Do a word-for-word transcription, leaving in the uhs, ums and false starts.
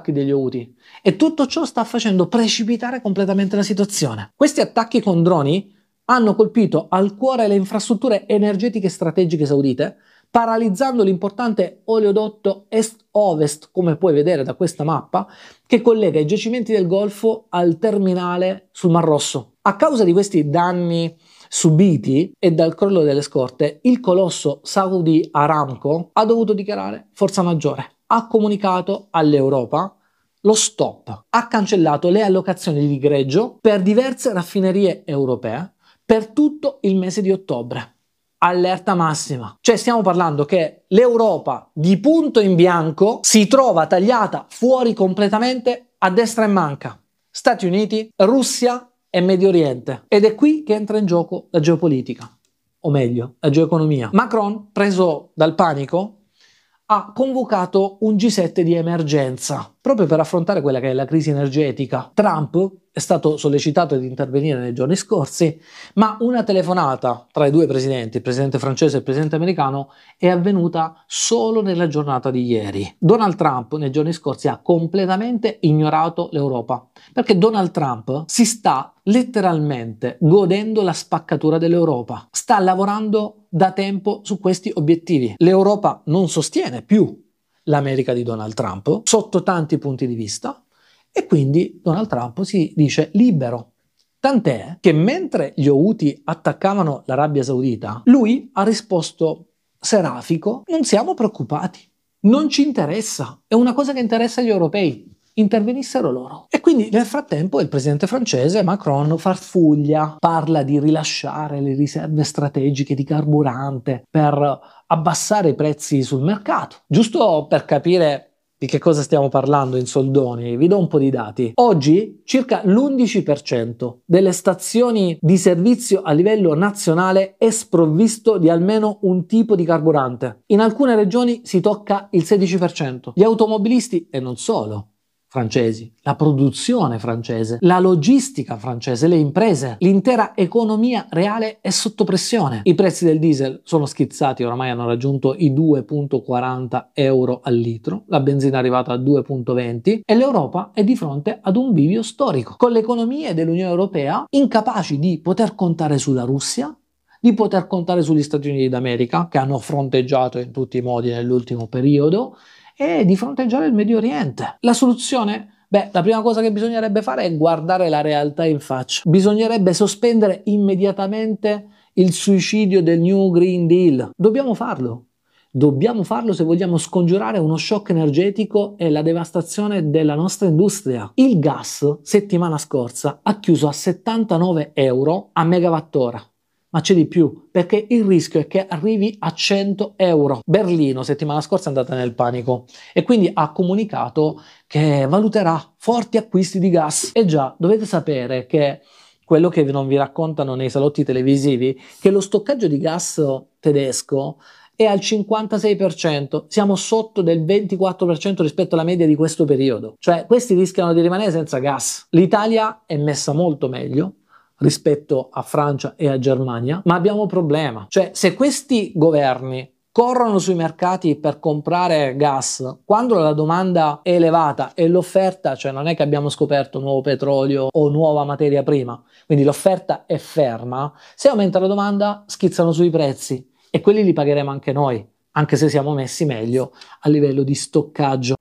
attacchi degli Houthi e tutto ciò sta facendo precipitare completamente la situazione. Questi attacchi con droni hanno colpito al cuore le infrastrutture energetiche strategiche saudite, paralizzando l'importante oleodotto est-ovest, come puoi vedere da questa mappa, che collega i giacimenti del Golfo al terminale sul Mar Rosso. A causa di questi danni subiti e dal crollo delle scorte, il colosso Saudi Aramco ha dovuto dichiarare forza maggiore. Ha comunicato all'Europa lo stop, ha cancellato le allocazioni di greggio per diverse raffinerie europee per tutto il mese di ottobre. Allerta massima. Cioè stiamo parlando che l'Europa di punto in bianco si trova tagliata fuori completamente a destra e manca. Stati Uniti, Russia e Medio Oriente. Ed è qui che entra in gioco la geopolitica, o meglio, la geoeconomia. Macron, preso dal panico, ha convocato un G sette di emergenza proprio per affrontare quella che è la crisi energetica. Trump è stato sollecitato ad intervenire nei giorni scorsi, ma una telefonata tra i due presidenti, il presidente francese e il presidente americano, è avvenuta solo nella giornata di ieri. Donald Trump nei giorni scorsi ha completamente ignorato l'Europa, perché Donald Trump si sta letteralmente godendo la spaccatura dell'Europa. Sta lavorando da tempo su questi obiettivi. L'Europa non sostiene più l'America di Donald Trump sotto tanti punti di vista e quindi Donald Trump si dice libero. Tant'è che mentre gli Houthi attaccavano l'Arabia Saudita, lui ha risposto serafico: non siamo preoccupati, non ci interessa, è una cosa che interessa agli europei, intervenissero loro. E quindi nel frattempo il presidente francese Macron farfuglia, parla di rilasciare le riserve strategiche di carburante per abbassare i prezzi sul mercato. Giusto per capire di che cosa stiamo parlando in soldoni, vi do un po' di dati. Oggi circa l'undici per cento delle stazioni di servizio a livello nazionale è sprovvisto di almeno un tipo di carburante. In alcune regioni si tocca il sedici per cento. Gli automobilisti, e non solo, francesi, la produzione francese, la logistica francese, le imprese, l'intera economia reale è sotto pressione. I prezzi del diesel sono schizzati, oramai hanno raggiunto i due virgola quaranta euro al litro, la benzina è arrivata a due virgola venti e l'Europa è di fronte ad un bivio storico, con le economie dell'Unione Europea incapaci di poter contare sulla Russia, di poter contare sugli Stati Uniti d'America, che hanno fronteggiato in tutti i modi nell'ultimo periodo, e di fronteggiare il Medio Oriente. La soluzione? Beh, la prima cosa che bisognerebbe fare è guardare la realtà in faccia. Bisognerebbe sospendere immediatamente il suicidio del New Green Deal. Dobbiamo farlo. Dobbiamo farlo se vogliamo scongiurare uno shock energetico e la devastazione della nostra industria. Il gas, settimana scorsa, ha chiuso a settantanove euro a megawattora. Ma c'è di più, perché il rischio è che arrivi a cento euro. Berlino settimana scorsa è andata nel panico e quindi ha comunicato che valuterà forti acquisti di gas. E già, dovete sapere che quello che non vi raccontano nei salotti televisivi, che lo stoccaggio di gas tedesco è al cinquantasei per cento, siamo sotto del ventiquattro per cento rispetto alla media di questo periodo. Cioè, questi rischiano di rimanere senza gas. L'Italia è messa molto meglio rispetto a Francia e a Germania, ma abbiamo un problema. Cioè, se questi governi corrono sui mercati per comprare gas quando la domanda è elevata e l'offerta, cioè non è che abbiamo scoperto nuovo petrolio o nuova materia prima, quindi l'offerta è ferma, se aumenta la domanda schizzano sui prezzi e quelli li pagheremo anche noi, anche se siamo messi meglio a livello di stoccaggio.